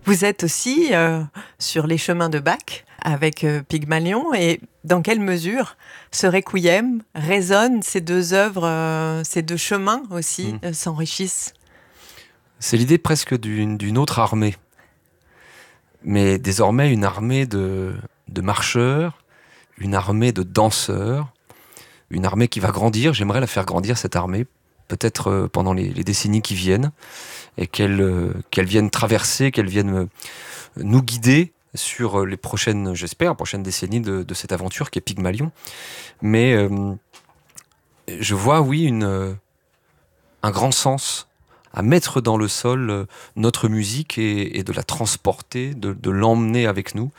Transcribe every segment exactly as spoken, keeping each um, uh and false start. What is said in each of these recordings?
Vous êtes aussi euh, sur les chemins de Bach avec euh, Pygmalion, et dans quelle mesure ce requiem résonne, ces deux œuvres, euh, ces deux chemins aussi Mmh. euh, s'enrichissent? C'est l'idée presque d'une, d'une autre armée, mais désormais une armée de, de marcheurs, une armée de danseurs, une armée qui va grandir. J'aimerais la faire grandir, cette armée, peut-être euh, pendant les, les décennies qui viennent, et qu'elle, euh, qu'elle vienne traverser, qu'elle vienne euh, nous guider sur les prochaines, j'espère, prochaines décennies de, de cette aventure qui est Pygmalion. Mais euh, je vois, oui, une, euh, un grand sens à mettre dans le sol euh, notre musique et, et de la transporter, de, de l'emmener avec nous,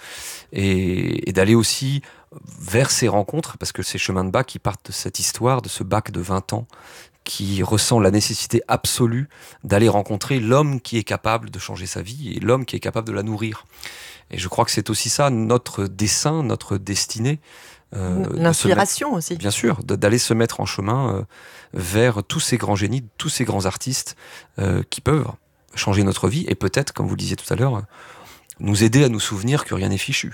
et, et d'aller aussi vers ces rencontres, parce que ces chemins de Bach qui partent de cette histoire, de ce Bach de vingt ans, qui ressent la nécessité absolue d'aller rencontrer l'homme qui est capable de changer sa vie et l'homme qui est capable de la nourrir. Et je crois que c'est aussi ça notre dessein, notre destinée. Euh, L'inspiration mettre, aussi. Bien sûr, de, d'aller se mettre en chemin euh, vers tous ces grands génies, tous ces grands artistes euh, qui peuvent changer notre vie et peut-être, comme vous le disiez tout à l'heure, nous aider à nous souvenir que rien n'est fichu.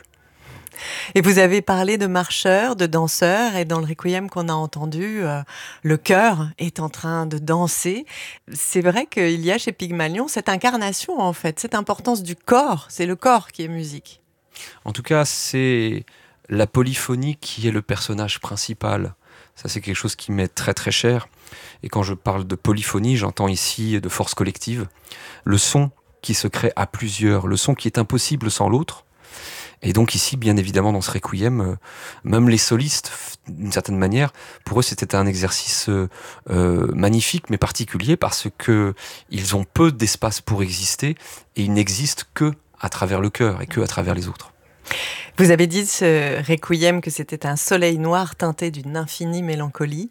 Et vous avez parlé de marcheurs, de danseurs, et dans le requiem qu'on a entendu, euh, le cœur est en train de danser. C'est vrai qu'il y a chez Pygmalion cette incarnation, en fait, cette importance du corps. C'est le corps qui est musique. En tout cas, c'est la polyphonie qui est le personnage principal. Ça, c'est quelque chose qui m'est très très cher. Et quand je parle de polyphonie, j'entends ici de force collective. Le son qui se crée à plusieurs, le son qui est impossible sans l'autre. Et donc ici, bien évidemment, dans ce requiem, euh, même les solistes, d'une certaine manière, pour eux, c'était un exercice euh, euh, magnifique, mais particulier, parce que ils ont peu d'espace pour exister, et ils n'existent que à travers le cœur et que à travers les autres. Vous avez dit de ce requiem que c'était un soleil noir teinté d'une infinie mélancolie,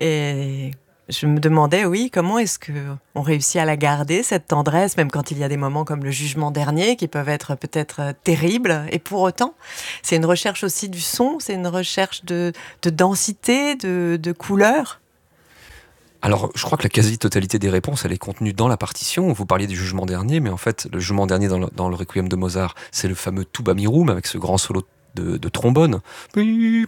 et je me demandais, oui, comment est-ce qu'on réussit à la garder, cette tendresse, même quand il y a des moments comme le jugement dernier, qui peuvent être peut-être terribles, et pour autant, c'est une recherche aussi du son, c'est une recherche de, de densité, de, de couleur. Alors, je crois que la quasi-totalité des réponses, elle est contenue dans la partition. Vous parliez du jugement dernier, mais en fait, le jugement dernier dans le, dans le requiem de Mozart, c'est le fameux Tuba Mirum, avec ce grand solo de, de trombone. Eh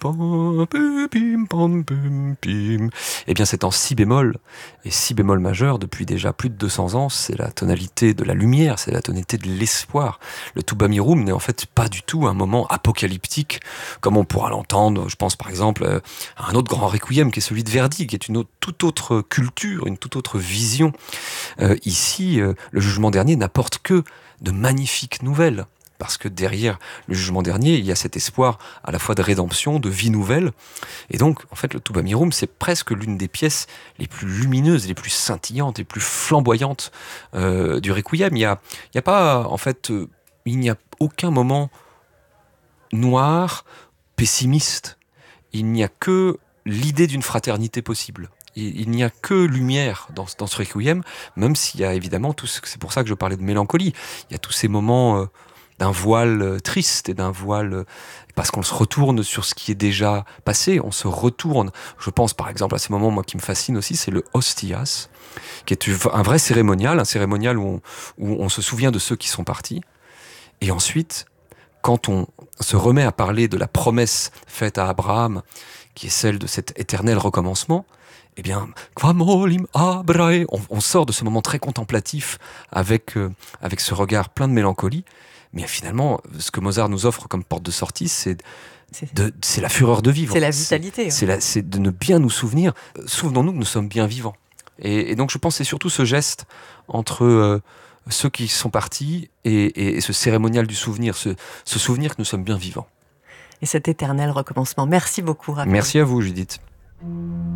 bien, c'est en si bémol, et si bémol majeur, depuis déjà plus de deux cents ans. C'est la tonalité de la lumière, c'est la tonalité de l'espoir. Le Tuba Mirum n'est en fait pas du tout un moment apocalyptique, comme on pourra l'entendre, je pense par exemple à un autre grand requiem qui est celui de Verdi, qui est une autre, toute autre culture, une toute autre vision. Euh, ici, euh, le jugement dernier n'apporte que de magnifiques nouvelles. Parce que derrière le jugement dernier, il y a cet espoir à la fois de rédemption, de vie nouvelle. Et donc, en fait, le Tuba Mirum, c'est presque l'une des pièces les plus lumineuses, les plus scintillantes, les plus flamboyantes euh, du Requiem. Il n'y a, il y a pas, en fait, euh, il n'y a aucun moment noir, pessimiste. Il n'y a que l'idée d'une fraternité possible. Il, il n'y a que lumière dans, dans ce Requiem, même s'il y a évidemment tout ce, c'est pour ça que je parlais de mélancolie. Il y a tous ces moments euh, d'un voile triste et d'un voile, parce qu'on se retourne sur ce qui est déjà passé, on se retourne. Je pense par exemple à ces moments, moi, qui me fascinent aussi, c'est le Hostias, qui est un vrai cérémonial, un cérémonial où on, où on se souvient de ceux qui sont partis. Et ensuite, quand on se remet à parler de la promesse faite à Abraham, qui est celle de cet éternel recommencement, eh bien, on, on sort de ce moment très contemplatif avec, euh, avec ce regard plein de mélancolie. Mais finalement, ce que Mozart nous offre comme porte de sortie, c'est, de, c'est la fureur de vivre. C'est la vitalité. C'est, c'est, la, c'est de ne bien nous souvenir. Souvenons-nous que nous sommes bien vivants. Et, et donc, je pense que c'est surtout ce geste entre euh, ceux qui sont partis et, et, et ce cérémonial du souvenir, ce, ce souvenir que nous sommes bien vivants. Et cet éternel recommencement. Merci beaucoup, Raphaël. Merci à vous, Judith.